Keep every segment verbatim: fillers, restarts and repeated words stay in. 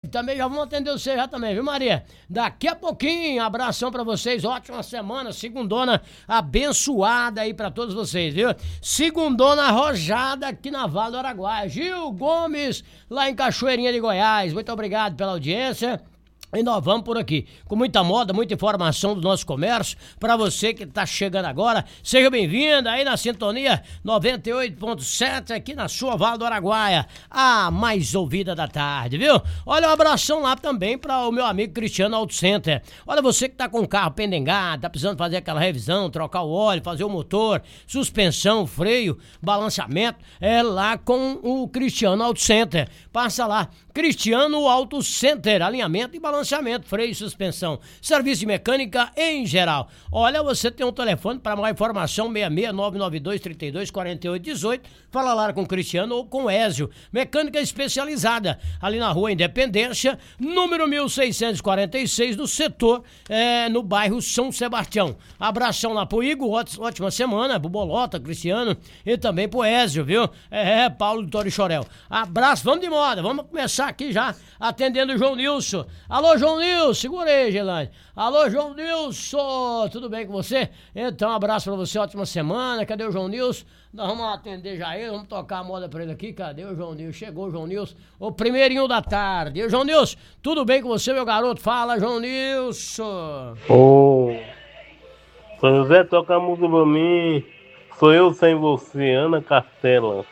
também já vamos atender você já também, viu, Maria? Daqui a pouquinho, abração pra vocês, ótima semana, segundona abençoada aí pra todos vocês, viu? Segundona arrojada aqui na Vale do Araguaia. Gil Gomes, lá em Cachoeirinha de Goiás, muito obrigado pela audiência. E nós vamos por aqui, com muita moda, muita informação do nosso comércio, para você que tá chegando agora, seja bem-vindo aí na sintonia noventa e oito ponto sete aqui na sua Vale do Araguaia, a mais ouvida da tarde, viu? Olha, um abração lá também para o meu amigo Cristiano Auto Center. Olha, você que tá com o carro pendengado, tá precisando fazer aquela revisão, trocar o óleo, fazer o motor, suspensão, freio, balanceamento, é lá com o Cristiano Auto Center. Passa lá, Cristiano Auto Center, alinhamento e balanceamento, freio e suspensão, serviço de mecânica em geral. Olha, você tem um telefone para mais informação, seis seis nove nove dois três dois quatro oito um oito, fala lá com o Cristiano ou com o Ézio, mecânica especializada, ali na rua Independência, número mil seiscentos e quarenta e seis, no setor, é, no bairro São Sebastião. Abração lá pro Igor, ótima semana, pro Bolota, Cristiano, e também pro Ézio, viu? É, Paulo do Torixorel. Abraço, vamos de moda, vamos começar aqui já, atendendo o João Nilson. Alô, João Nilson, segura aí, Gelane. Alô, João Nilson, tudo bem com você? Então, um abraço pra você, ótima semana. Cadê o João Nilson? Nós vamos atender já ele, vamos tocar a moda pra ele aqui. Cadê o João Nilson? Chegou o João Nilson, o primeirinho da tarde. E o João Nilson, tudo bem com você, meu garoto? Fala, João Nilson. Ô, São José, toca a música pra mim. Sou eu sem você, Ana Castela.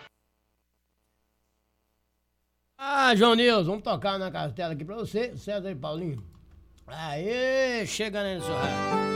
Ah, João Nilson, vamos tocar na cartela aqui pra você, César e Paulinho. Aê, chega nele, seu raio.